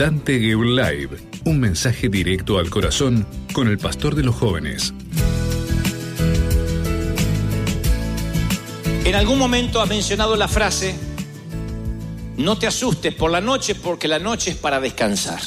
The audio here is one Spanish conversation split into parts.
Dante Gebel Live, un mensaje directo al corazón con el pastor de los jóvenes. En algún momento has mencionado la frase: no te asustes por la noche, porque la noche es para descansar.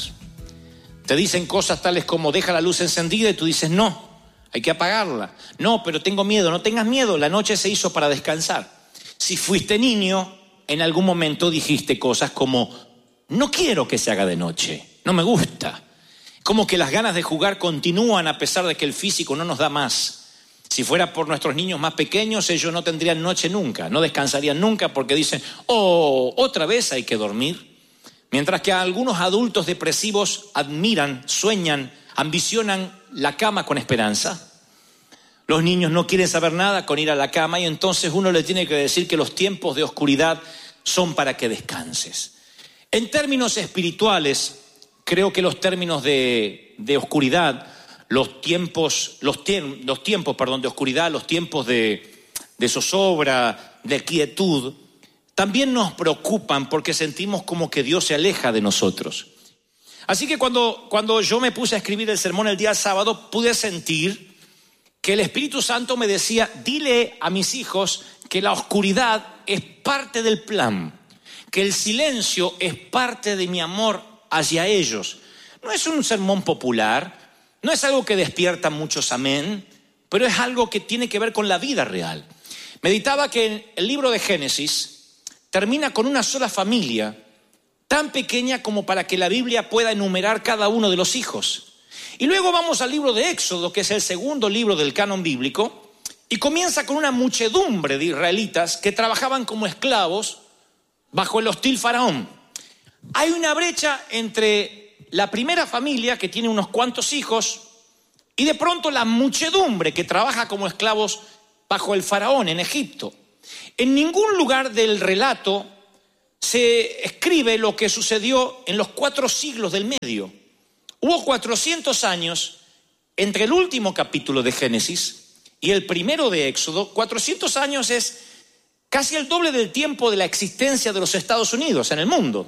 Te dicen cosas tales como: deja la luz encendida, y tú dices: no, hay que apagarla. No, pero tengo miedo. No tengas miedo, la noche se hizo para descansar. Si fuiste niño, en algún momento dijiste cosas como: no quiero que se haga de noche, no me gusta. Como que las ganas de jugar continúan a pesar de que el físico no nos da más. Si fuera por nuestros niños más pequeños, ellos no tendrían noche nunca, no descansarían nunca, porque dicen: oh, otra vez hay que dormir. Mientras que algunos adultos depresivos admiran, sueñan, ambicionan la cama con esperanza. Los niños no quieren saber nada con ir a la cama, y entonces uno le tiene que decir que los tiempos de oscuridad son para que descanses. En términos espirituales, creo que los términos de oscuridad, los tiempos de oscuridad, los tiempos de zozobra, de quietud, también nos preocupan, porque sentimos como que Dios se aleja de nosotros. Así que cuando yo me puse a escribir el sermón el día sábado, pude sentir que el Espíritu Santo me decía: dile a mis hijos que la oscuridad es parte del plan, que el silencio es parte de mi amor hacia ellos. No es un sermón popular, no es algo que despierta muchos amén, pero es algo que tiene que ver con la vida real. Meditaba que el libro de Génesis termina con una sola familia, tan pequeña como para que la Biblia pueda enumerar cada uno de los hijos. Y luego vamos al libro de Éxodo, que es el segundo libro del canon bíblico, y comienza con una muchedumbre de israelitas que trabajaban como esclavos bajo el hostil faraón. Hay una brecha entre la primera familia, que tiene unos cuantos hijos, y de pronto la muchedumbre que trabaja como esclavos bajo el faraón en Egipto. En ningún lugar del relato se escribe lo que sucedió en los 4 siglos del medio. Hubo 400 años entre el último capítulo de Génesis y el primero de Éxodo. 400 años es casi el doble del tiempo de la existencia de los Estados Unidos en el mundo.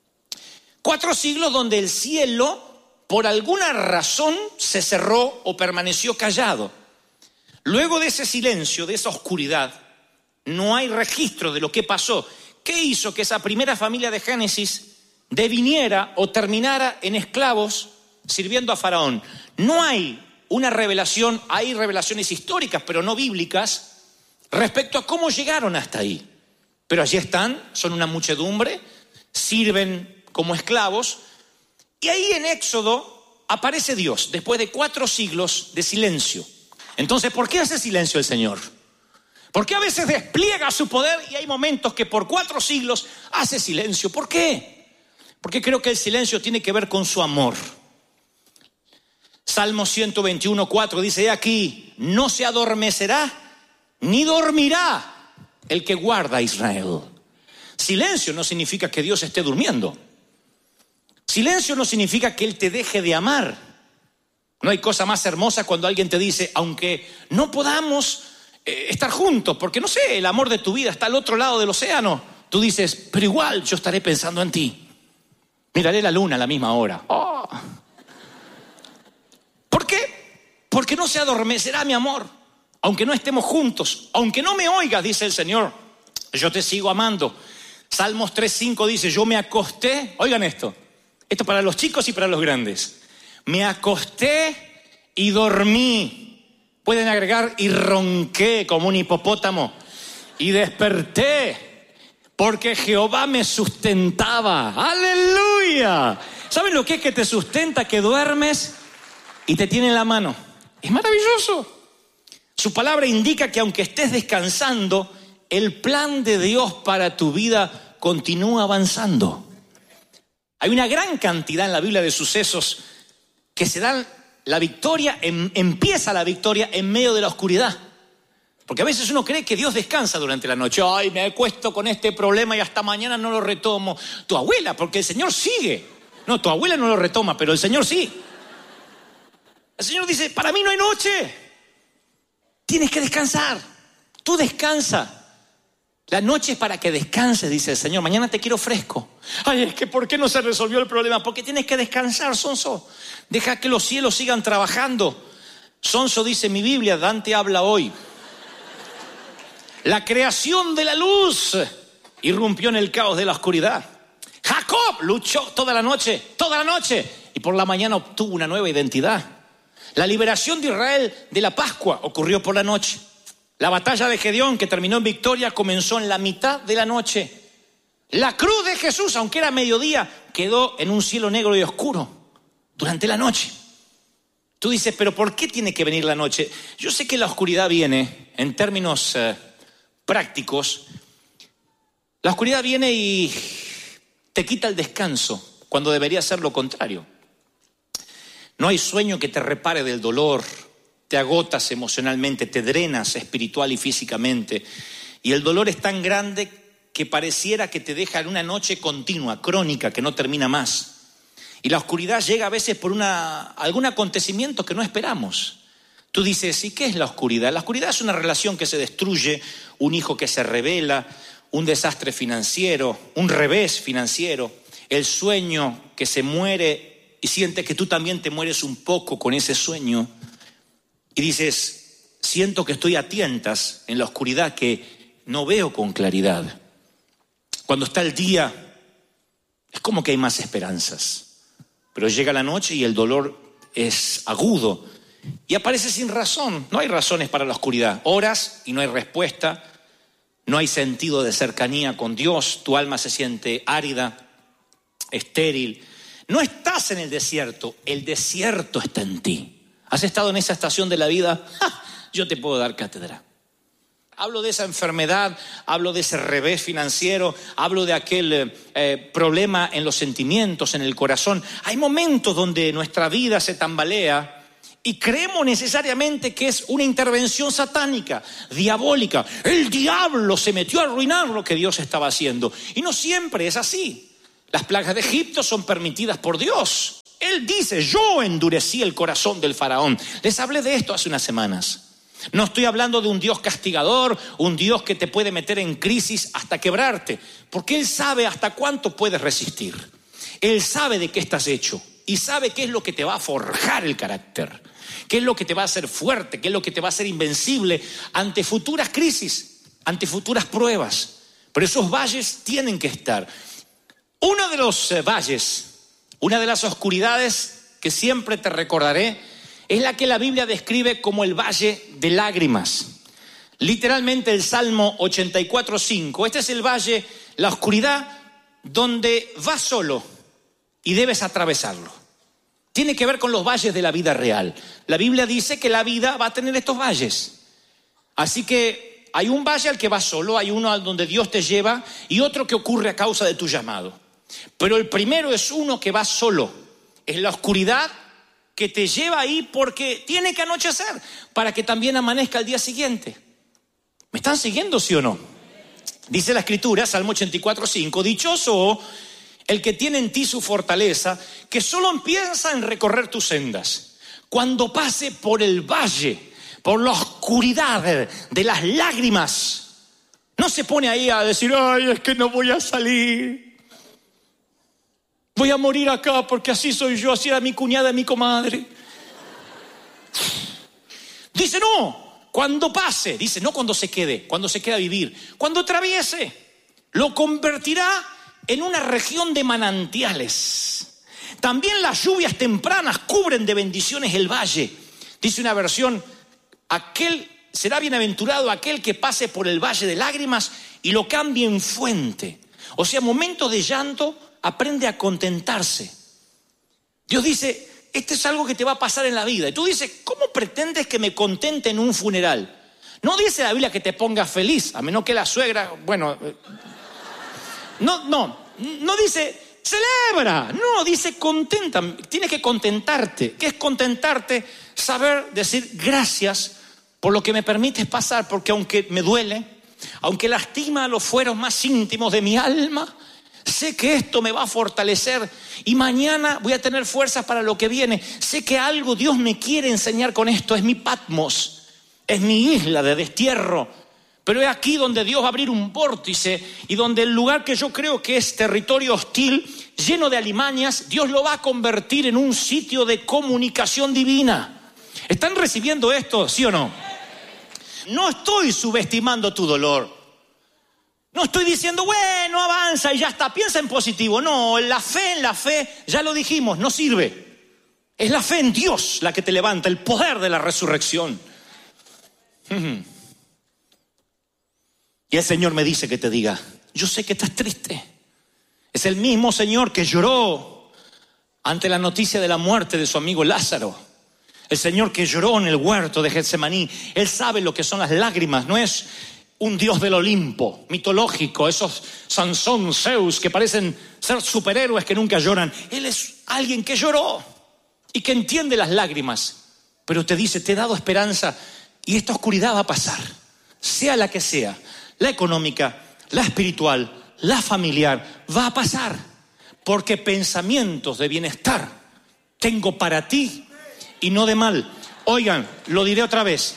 4 siglos donde el cielo, por alguna razón, se cerró o permaneció callado. Luego de ese silencio, de esa oscuridad, no hay registro de lo que pasó. ¿Qué hizo que esa primera familia de Génesis deviniera o terminara en esclavos sirviendo a Faraón? No hay una revelación, hay revelaciones históricas, pero no bíblicas, respecto a cómo llegaron hasta ahí. Pero allí están, son una muchedumbre, sirven como esclavos, y ahí en Éxodo aparece Dios, después de 4 siglos de silencio. Entonces, ¿por qué hace silencio el Señor? ¿Por qué a veces despliega su poder y hay momentos que por 4 siglos hace silencio? ¿Por qué? Porque creo que el silencio tiene que ver con su amor. Salmo 121:4 dice: he aquí, no se adormecerá ni dormirá el que guarda a Israel. Silencio no significa que Dios esté durmiendo. Silencio no significa que Él te deje de amar. No hay cosa más hermosa cuando alguien te dice: aunque no podamos estar juntos, porque no sé, el amor de tu vida está al otro lado del océano, tú dices: pero igual yo estaré pensando en ti. Miraré la luna a la misma hora. Oh. ¿Por qué? Porque no se adormecerá mi amor. Aunque no estemos juntos, aunque no me oigas, dice el Señor, yo te sigo amando. Salmos 3:5 dice: yo me acosté, oigan esto para los chicos y para los grandes, me acosté y dormí. Pueden agregar: y ronqué como un hipopótamo, y desperté porque Jehová me sustentaba. ¡Aleluya! ¿Saben lo que es que te sustenta? Que duermes y te tiene en la mano. Es maravilloso. Su palabra indica que aunque estés descansando, el plan de Dios para tu vida continúa avanzando. Hay una gran cantidad en la Biblia de sucesos que se dan la victoria, empieza la victoria en medio de la oscuridad. Porque a veces uno cree que Dios descansa durante la noche. Ay, me acuesto con este problema y hasta mañana no lo retomo. Tu abuela, porque el Señor sigue. No, tu abuela no lo retoma, pero el Señor sí. El Señor dice: para mí no hay noche. Tienes que descansar. Tú descansa. La noche es para que descanses, dice el Señor. Mañana te quiero fresco. Ay, es que ¿por qué no se resolvió el problema? Porque tienes que descansar, sonso. Deja que los cielos sigan trabajando. Sonso dice mi Biblia, Dante habla hoy. La creación de la luz irrumpió en el caos de la oscuridad. Jacob luchó toda la noche, y por la mañana obtuvo una nueva identidad. La liberación de Israel de la Pascua ocurrió por la noche. La batalla de Gedeón, que terminó en victoria, comenzó en la mitad de la noche. La cruz de Jesús, aunque era mediodía, quedó en un cielo negro y oscuro durante la noche. Tú dices, ¿pero por qué tiene que venir la noche? Yo sé que la oscuridad viene, en términos prácticos, la oscuridad viene y te quita el descanso, cuando debería ser lo contrario. No hay sueño que te repare del dolor. Te agotas emocionalmente, te drenas espiritual y físicamente. Y el dolor es tan grande que pareciera que te deja en una noche continua, crónica, que no termina más. Y la oscuridad llega a veces por algún acontecimiento que no esperamos. Tú dices, ¿y qué es la oscuridad? La oscuridad es una relación que se destruye, un hijo que se rebela, un desastre financiero, un revés financiero, el sueño que se muere y sientes que tú también te mueres un poco con ese sueño. Y dices, siento que estoy a tientas en la oscuridad, que no veo con claridad. Cuando está el día, es como que hay más esperanzas. Pero llega la noche y el dolor es agudo. Y aparece sin razón. No hay razones para la oscuridad. Oras y no hay respuesta. No hay sentido de cercanía con Dios. Tu alma se siente árida, estéril. No estás en el desierto está en ti. ¿Has estado en esa estación de la vida? Yo te puedo dar cátedra. Hablo de esa enfermedad, hablo de ese revés financiero, hablo de aquel problema en los sentimientos, en el corazón. Hay momentos donde nuestra vida se tambalea y creemos necesariamente que es una intervención satánica, diabólica. El diablo se metió a arruinar lo que Dios estaba haciendo. Y no siempre es así. Las plagas de Egipto son permitidas por Dios. Él dice, yo endurecí el corazón del faraón. Les hablé de esto hace unas semanas. No estoy hablando de un Dios castigador, un Dios que te puede meter en crisis hasta quebrarte, porque Él sabe hasta cuánto puedes resistir. Él sabe de qué estás hecho y sabe qué es lo que te va a forjar el carácter, qué es lo que te va a hacer fuerte, qué es lo que te va a hacer invencible ante futuras crisis, ante futuras pruebas. Pero esos valles tienen que estar. Uno de los valles, una de las oscuridades que siempre te recordaré, es la que la Biblia describe como el valle de lágrimas. Literalmente el Salmo 84:5. Este es el valle, la oscuridad, donde vas solo y debes atravesarlo. Tiene que ver con los valles de la vida real. La Biblia dice que la vida va a tener estos valles. Así que hay un valle al que vas solo, hay uno al donde Dios te lleva y otro que ocurre a causa de tu llamado. Pero el primero es uno que va solo. Es la oscuridad que te lleva ahí porque tiene que anochecer para que también amanezca el día siguiente. ¿Me están siguiendo, sí o no? Dice la Escritura, Salmo 84:5, dichoso el que tiene en ti su fortaleza, que solo piensa en recorrer tus sendas. Cuando pase por el valle, por la oscuridad de las lágrimas, no se pone ahí a decir, ay, es que no voy a salir. Voy a morir acá porque así soy yo, así era mi cuñada y mi comadre. Dice, no, cuando pase, dice, no cuando se quede a vivir, cuando atraviese, lo convertirá en una región de manantiales. También las lluvias tempranas cubren de bendiciones el valle. Dice una versión, será bienaventurado aquel que pase por el valle de lágrimas y lo cambie en fuente. O sea, momentos de llanto, aprende a contentarse. Dios dice, esto es algo que te va a pasar en la vida. Y tú dices, ¿cómo pretendes que me contente en un funeral? No dice la Biblia que te pongas feliz, a menos que la suegra, no dice, celebra. No, dice contenta. Tienes que contentarte. ¿Qué es contentarte? Saber decir gracias por lo que me permites pasar, porque aunque me duele, aunque lastima los fueros más íntimos de mi alma, sé que esto me va a fortalecer y mañana voy a tener fuerzas para lo que viene. Sé que algo Dios me quiere enseñar con esto. Es mi Patmos, es mi isla de destierro, Pero es aquí donde Dios va a abrir un vórtice y donde el lugar que yo creo que es territorio hostil, lleno de alimañas, Dios lo va a convertir en un sitio de comunicación divina. ¿Están recibiendo esto, sí o no? No estoy subestimando tu dolor. No estoy diciendo, bueno, avanza y ya está, piensa en positivo. No, en la fe, ya lo dijimos, no sirve. Es la fe en Dios la que te levanta, el poder de la resurrección. Y el Señor me dice que te diga, yo sé que estás triste. Es el mismo Señor que lloró ante la noticia de la muerte de su amigo Lázaro. El Señor que lloró en el huerto de Getsemaní. Él sabe lo que son las lágrimas. No es un Dios del Olimpo, mitológico, esos Sansón, Zeus, que parecen ser superhéroes que nunca lloran. Él es alguien que lloró y que entiende las lágrimas. Pero te dice, te he dado esperanza y esta oscuridad va a pasar. Sea la que sea. La económica, la espiritual, la familiar, va a pasar. Porque pensamientos de bienestar tengo para ti y no de mal. Oigan, lo diré otra vez.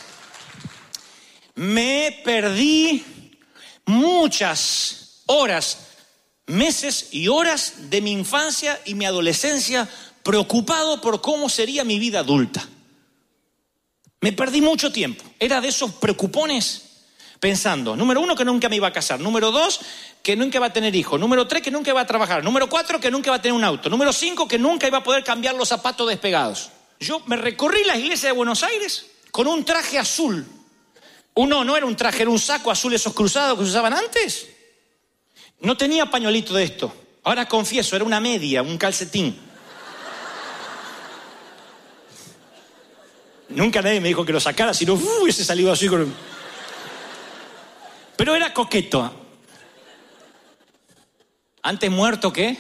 Me perdí muchas horas, meses y horas de mi infancia y mi adolescencia preocupado por cómo sería mi vida adulta. Me perdí mucho tiempo. Era de esos preocupones pensando, número 1, que nunca me iba a casar. Número 2, que nunca iba a tener hijos. Número 3, que nunca iba a trabajar. Número 4, que nunca iba a tener un auto. Número 5, que nunca iba a poder cambiar los zapatos despegados. Yo me recorrí las iglesias de Buenos Aires con un traje azul. No era un traje, era un saco azul, esos cruzados que se usaban antes. No tenía pañuelito de esto. Ahora confieso, era una media, un calcetín. Nunca nadie me dijo que lo sacara, sino hubiese salido así con... Pero era coqueto. ¿Antes muerto qué?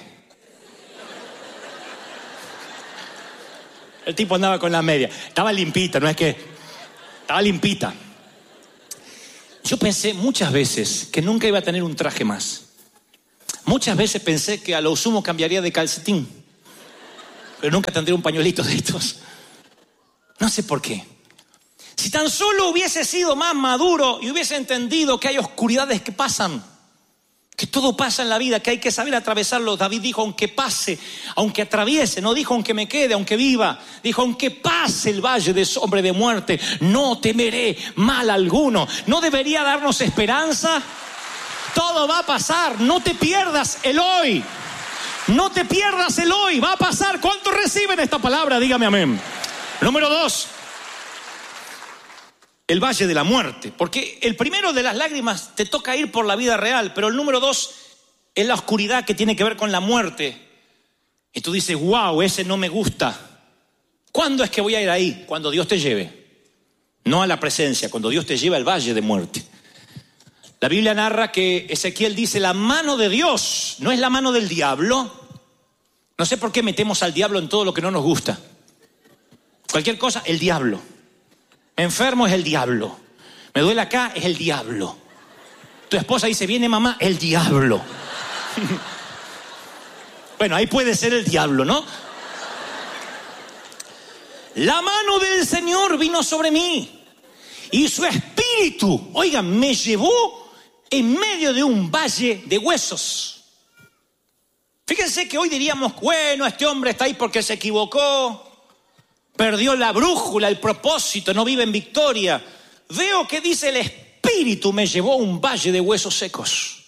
El tipo andaba con la media. Estaba limpita, no es que... Estaba limpita. Yo pensé muchas veces que nunca iba a tener un traje más. Muchas veces pensé que a lo sumo cambiaría de calcetín. Pero nunca tendría un pañuelito de estos. No sé por qué. Si tan solo hubiese sido más maduro y hubiese entendido que hay oscuridades que pasan, que todo pasa en la vida, que hay que saber atravesarlo. David dijo, aunque pase, aunque atraviese, no dijo aunque me quede, aunque viva. Dijo, aunque pase el valle de sombra de muerte, no temeré mal alguno. ¿No debería darnos esperanza? Todo va a pasar, no te pierdas el hoy. No te pierdas el hoy, va a pasar. ¿Cuántos reciben esta palabra? Dígame amén. Número 2. El valle de la muerte, porque el primero de las lágrimas te toca ir por la vida real, pero el número 2 es la oscuridad que tiene que ver con la muerte. Y tú dices, wow, ese no me gusta. ¿Cuándo es que voy a ir ahí? Cuando Dios te lleve. No a la presencia, cuando Dios te lleva al valle de muerte. La Biblia narra que Ezequiel dice, la mano de Dios no es la mano del diablo. No sé por qué metemos al diablo en todo lo que no nos gusta. Cualquier cosa, el diablo. Enfermo es el diablo. Me duele acá, es el diablo. Tu esposa dice, viene mamá, el diablo. Bueno, ahí puede ser el diablo, ¿no? La mano del Señor vino sobre mí y su espíritu, oigan, me llevó en medio de un valle de huesos. Fíjense que hoy diríamos, bueno, este hombre está ahí porque se equivocó. Perdió la brújula, el propósito, no vive en victoria. Veo que dice el espíritu me llevó a un valle de huesos secos.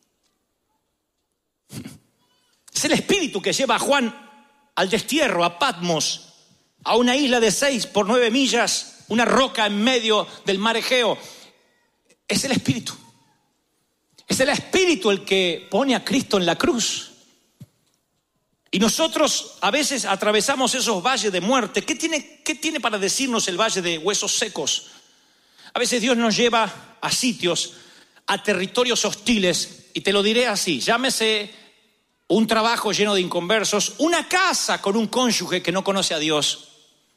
Es el espíritu que lleva a Juan al destierro, a Patmos, a una isla de 6 por 9 millas, una roca en medio del mar Egeo. Es el espíritu. Es el espíritu el que pone a Cristo en la cruz. Y nosotros a veces atravesamos esos valles de muerte. ¿Qué tiene para decirnos el valle de huesos secos? A veces Dios nos lleva a sitios, a territorios hostiles, y te lo diré así, llámese un trabajo lleno de inconversos, una casa con un cónyuge que no conoce a Dios.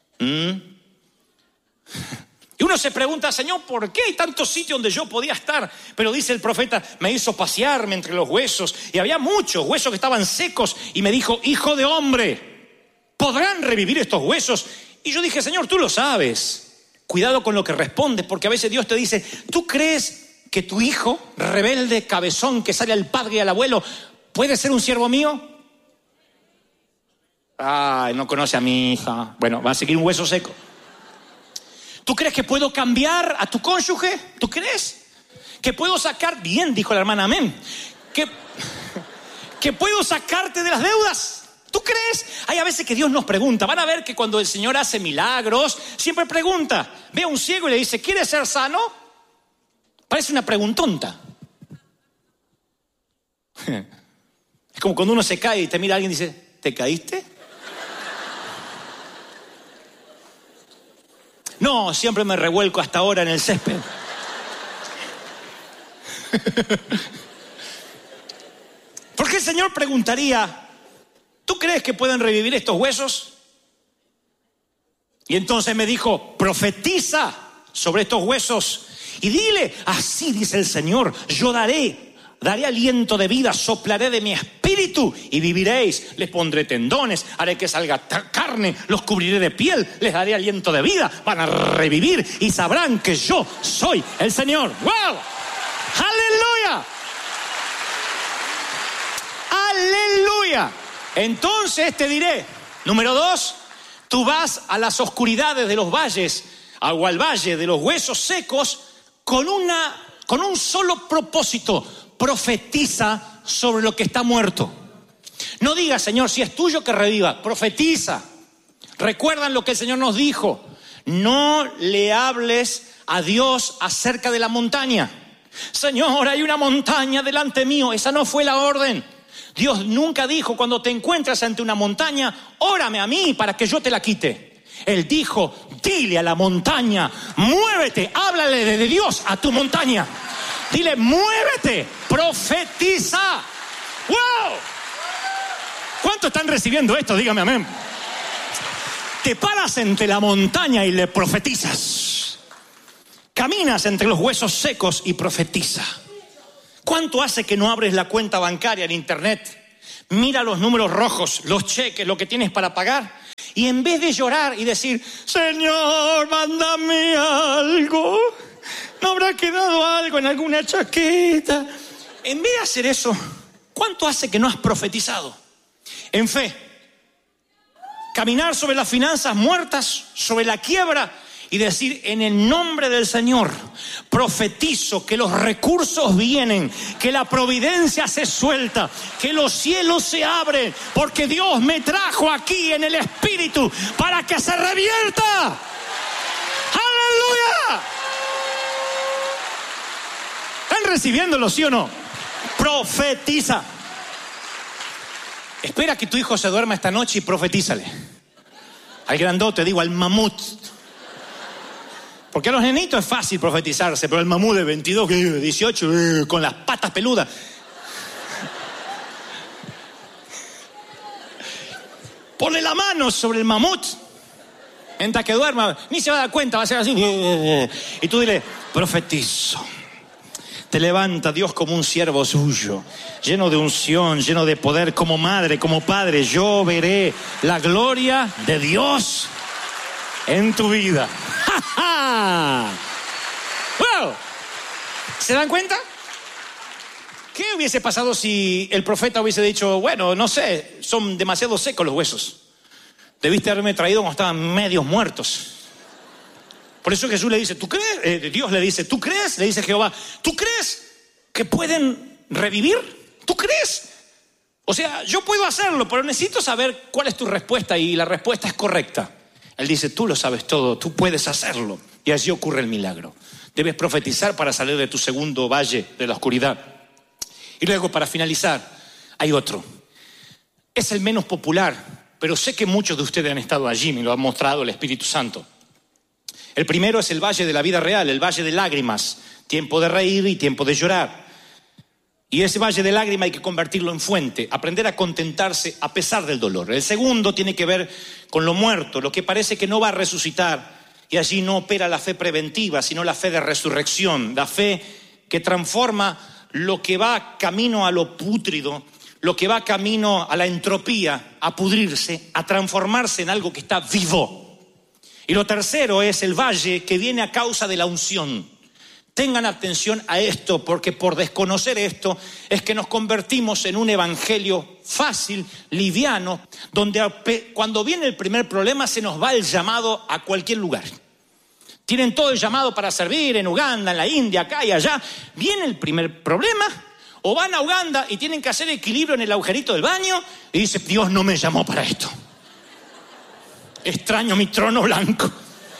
Y uno se pregunta, Señor, ¿por qué hay tantos sitios donde yo podía estar? Pero dice el profeta, me hizo pasearme entre los huesos, y había muchos huesos que estaban secos, y me dijo, hijo de hombre, ¿podrán revivir estos huesos? Y yo dije, Señor, tú lo sabes. Cuidado con lo que respondes, porque a veces Dios te dice, ¿tú crees que tu hijo, rebelde, cabezón, que sale al padre y al abuelo, puede ser un siervo mío? Ay, no conoce a mi hija. Bueno, va a seguir un hueso seco. ¿Tú crees que puedo cambiar a tu cónyuge? ¿Tú crees? ¿Que puedo sacar? Bien, dijo la hermana, amén. ¿Que puedo sacarte de las deudas? ¿Tú crees? Hay a veces que Dios nos pregunta. Van a ver que cuando el Señor hace milagros, siempre pregunta. Ve a un ciego y le dice, ¿quieres ser sano? Parece una preguntonta. Es como cuando uno se cae y te mira a alguien y dice, ¿te caíste? No, siempre me revuelco hasta ahora en el césped. ¿Por qué el Señor preguntaría, ¿tú crees que pueden revivir estos huesos? Y entonces me dijo, profetiza sobre estos huesos y dile, así dice el Señor, yo daré aliento de vida, soplaré de mi espíritu y viviréis. Les pondré tendones, haré que salga carne, los cubriré de piel, les daré aliento de vida, van a revivir y sabrán que yo soy el Señor. ¡Wow! ¡Aleluya! ¡Aleluya! Entonces te diré, número 2, tú vas a las oscuridades de los valles, o al valle de los huesos secos, con un solo propósito: profetiza sobre lo que está muerto. No digas, Señor, si es tuyo que reviva, profetiza. Recuerdan lo que el Señor nos dijo: no le hables a Dios acerca de la montaña. Señor, hay una montaña delante mío. Esa no fue la orden. Dios nunca dijo, cuando te encuentras ante una montaña, órame a mí para que yo te la quite. Él dijo, dile a la montaña, muévete, háblale de Dios a tu montaña. Dile, muévete, profetiza. ¡Wow! ¿Cuántos están recibiendo esto? Dígame amén. Te paras entre la montaña y le profetizas. Caminas entre los huesos secos y profetiza. ¿Cuánto hace que no abres la cuenta bancaria en internet? Mira los números rojos, los cheques, lo que tienes para pagar. Y en vez de llorar y decir, Señor, mándame algo, ¿no habrá quedado algo en alguna chaqueta? En vez de hacer eso, ¿cuánto hace que no has profetizado? En fe, caminar sobre las finanzas muertas, sobre la quiebra, y decir, en el nombre del Señor, profetizo que los recursos vienen, que la providencia se suelta, que los cielos se abren, porque Dios me trajo aquí en el Espíritu para que se revierta. ¡Aleluya! ¿Están recibiéndolo, sí o no? Profetiza. Espera que tu hijo se duerma esta noche y profetízale. Al grandote, digo, al mamut. Porque a los nenitos es fácil profetizarse, pero el mamut de 22, 18, con las patas peludas. Ponle la mano sobre el mamut. Mientras que duerma, ni se va a dar cuenta, va a ser así. Y tú dile, profetizo. Te levanta Dios como un siervo suyo, lleno de unción, lleno de poder, como madre, como padre. Yo veré la gloria de Dios en tu vida. ¡Ja, ja! ¡Wow! ¿Se dan cuenta? ¿Qué hubiese pasado si el profeta hubiese dicho, bueno, no sé, son demasiado secos los huesos? Debiste haberme traído cuando estaban medios muertos. Por eso Jesús le dice, ¿tú crees? Dios le dice, ¿tú crees? Le dice Jehová, ¿tú crees que pueden revivir? ¿Tú crees? O sea, yo puedo hacerlo, pero necesito saber cuál es tu respuesta, y la respuesta es correcta. Él dice, tú lo sabes todo, tú puedes hacerlo. Y así ocurre el milagro. Debes profetizar para salir de tu segundo valle de la oscuridad. Y luego, para finalizar, hay otro. Es el menos popular, pero sé que muchos de ustedes han estado allí, me lo ha mostrado el Espíritu Santo. El primero es el valle de la vida real, el valle de lágrimas. Tiempo de reír y tiempo de llorar. Y ese valle de lágrimas hay que convertirlo en fuente, aprender a contentarse a pesar del dolor. El segundo tiene que ver con lo muerto, lo que parece que no va a resucitar. Y allí no opera la fe preventiva, sino la fe de resurrección, la fe que transforma lo que va camino a lo pútrido, lo que va camino a la entropía, a pudrirse, a transformarse en algo que está vivo. Y lo tercero es el valle que viene a causa de la unción. Tengan atención a esto, porque por desconocer esto es que nos convertimos en un evangelio fácil, liviano, donde cuando viene el primer problema se nos va el llamado a cualquier lugar. Tienen todo el llamado para servir en Uganda, en la India, acá y allá. Viene el primer problema, o van a Uganda y tienen que hacer equilibrio en el agujerito del baño y dice: Dios no me llamó para esto. Extraño mi trono blanco.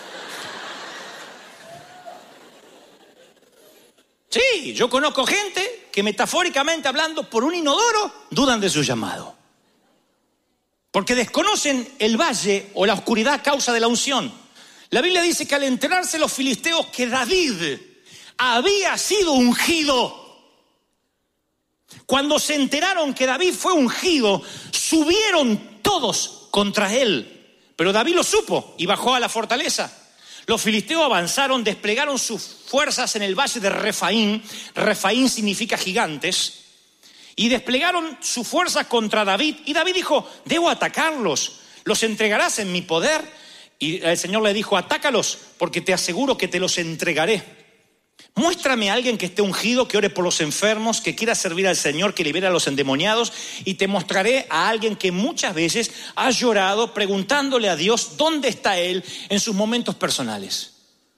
Sí, yo conozco gente que metafóricamente hablando por un inodoro dudan de su llamado. Porque desconocen el valle o la oscuridad a causa de la unción. La Biblia dice que al enterarse los filisteos que David había sido ungido, cuando se enteraron que David fue ungido, subieron todos contra él. Pero David lo supo y bajó a la fortaleza. Los filisteos avanzaron, desplegaron sus fuerzas en el valle de Refaín. Refaín significa gigantes. Y desplegaron su fuerza contra David. Y David dijo: debo atacarlos, ¿los entregarás en mi poder? Y el Señor le dijo: atácalos, porque te aseguro que te los entregaré. Muéstrame a alguien que esté ungido, que ore por los enfermos, que quiera servir al Señor, que libere a los endemoniados, y te mostraré a alguien que muchas veces ha llorado preguntándole a Dios dónde está Él en sus momentos personales.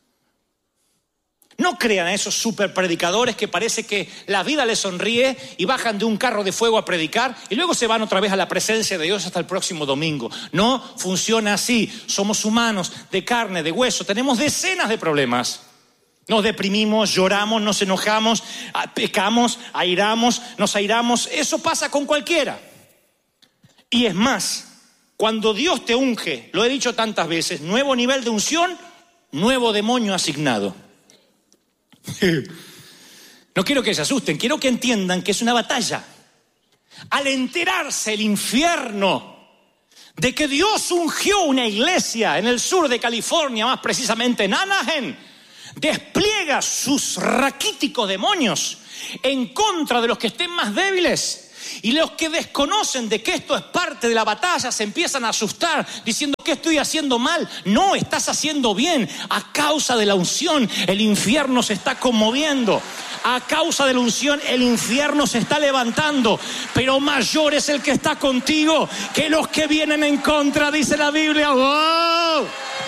No crean a esos super predicadores que parece que la vida les sonríe y bajan de un carro de fuego a predicar y luego se van otra vez a la presencia de Dios hasta el próximo domingo. No funciona así. Somos humanos, de carne, de hueso, tenemos decenas de problemas. Nos deprimimos, lloramos, nos enojamos, pecamos, nos airamos. Eso pasa con cualquiera. Y es más, cuando Dios te unge, lo he dicho tantas veces, nuevo nivel de unción, nuevo demonio asignado. No quiero que se asusten, quiero que entiendan que es una batalla. Al enterarse el infierno de que Dios ungió una iglesia en el sur de California, más precisamente en Anaheim, despliega sus raquíticos demonios en contra de los que estén más débiles. Y los que desconocen de que esto es parte de la batalla se empiezan a asustar diciendo: ¿qué estoy haciendo mal? No, estás haciendo bien. A causa de la unción el infierno se está conmoviendo. A causa de la unción el infierno se está levantando. Pero mayor es el que está contigo que los que vienen en contra, dice la Biblia. ¡Wow!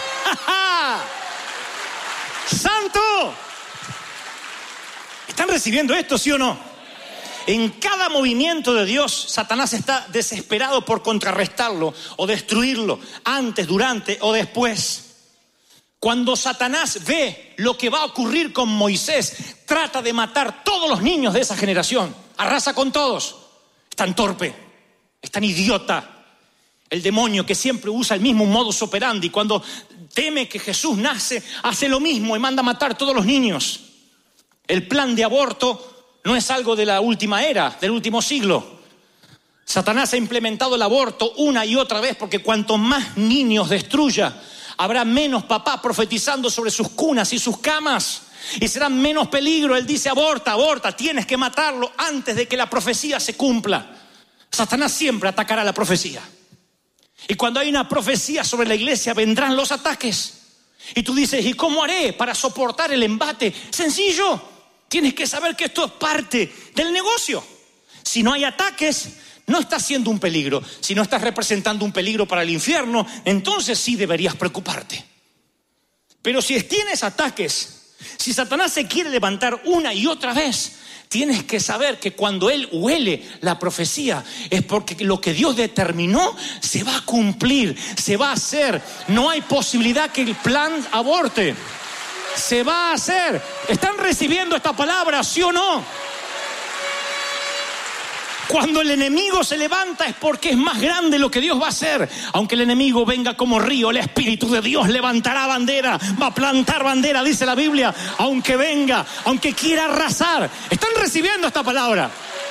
¡Santo! ¿Están recibiendo esto, sí o no? En cada movimiento de Dios, Satanás está desesperado por contrarrestarlo o destruirlo, antes, durante o después. Cuando Satanás ve lo que va a ocurrir con Moisés, trata de matar todos los niños de esa generación. Arrasa con todos. Es tan torpe, es tan idiota. El demonio que siempre usa el mismo modus operandi. Cuando teme que Jesús nace, hace lo mismo y manda a matar todos los niños. El plan de aborto no es algo de la última era, del último siglo. Satanás ha implementado el aborto una y otra vez porque cuanto más niños destruya, habrá menos papás profetizando sobre sus cunas y sus camas. Y será menos peligro. Él dice: aborta, aborta, tienes que matarlo antes de que la profecía se cumpla. Satanás siempre atacará la profecía. Y cuando hay una profecía sobre la iglesia, vendrán los ataques. Y tú dices: ¿y cómo haré para soportar el embate? Sencillo. Tienes que saber que esto es parte del negocio. Si no hay ataques, no estás siendo un peligro. Si no estás representando un peligro para el infierno, entonces sí deberías preocuparte. Pero si tienes ataques, si Satanás se quiere levantar una y otra vez, tienes que saber que cuando él huele la profecía es porque lo que Dios determinó se va a cumplir, se va a hacer. No hay posibilidad que el plan aborte. Se va a hacer. ¿Están recibiendo esta palabra, sí o no? Cuando el enemigo se levanta es porque es más grande lo que Dios va a hacer. Aunque el enemigo venga como río, el Espíritu de Dios levantará bandera, va a plantar bandera, dice la Biblia. Aunque venga, aunque quiera arrasar. ¿Están recibiendo esta palabra?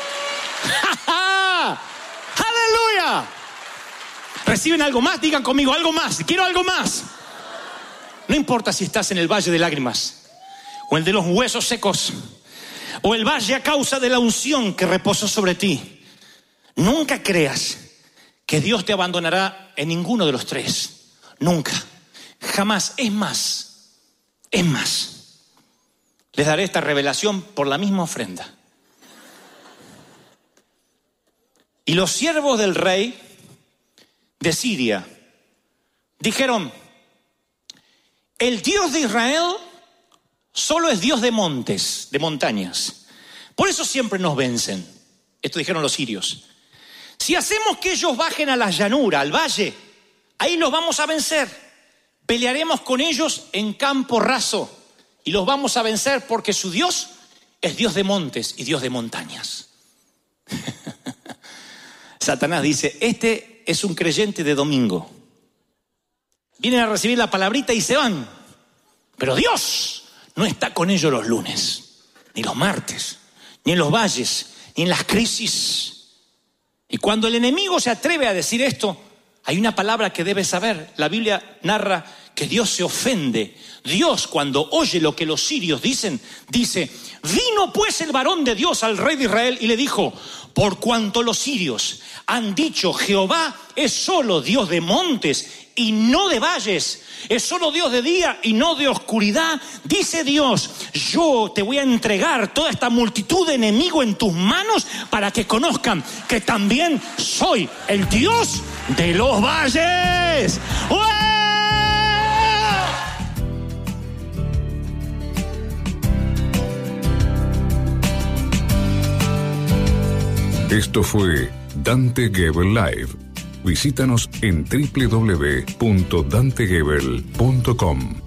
¡Aleluya! ¿Reciben algo más? Digan conmigo: algo más, quiero algo más. No importa si estás en el valle de lágrimas o el de los huesos secos o el valle a causa de la unción que reposa sobre ti. Nunca creas que Dios te abandonará en ninguno de los tres. Nunca, jamás. Es más, les daré esta revelación por la misma ofrenda. Y los siervos del rey de Siria dijeron: el Dios de Israel solo es Dios de montes, de montañas. Por eso siempre nos vencen. Esto dijeron los sirios. Si hacemos que ellos bajen a la llanura, al valle, ahí los vamos a vencer. Pelearemos con ellos en campo raso y los vamos a vencer porque su Dios es Dios de montes y Dios de montañas. Satanás dice: este es un creyente de domingo. Vienen a recibir la palabrita y se van. Pero Dios no está con ellos los lunes, ni los martes, ni en los valles, ni en las crisis. Y cuando el enemigo se atreve a decir esto, hay una palabra que debes saber. La Biblia narra que Dios se ofende. Dios, cuando oye lo que los sirios dicen, dice: vino pues el varón de Dios al rey de Israel y le dijo: por cuanto los sirios han dicho Jehová es solo Dios de montes y no de valles, es solo Dios de día y no de oscuridad, dice Dios: yo te voy a entregar toda esta multitud de enemigos en tus manos para que conozcan que también soy el Dios de los valles. ¡Ué! Esto fue Dante Gebel Live. Visítanos en www.dantegebel.com.